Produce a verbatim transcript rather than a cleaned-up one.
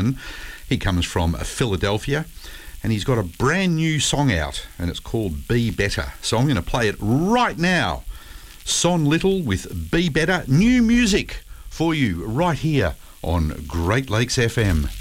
He comes from Philadelphia, and he's got a brand new song out, and it's called Be Better. So I'm going to play it right now. Son Little with Be Better, new music for you right here on Great Lakes F M.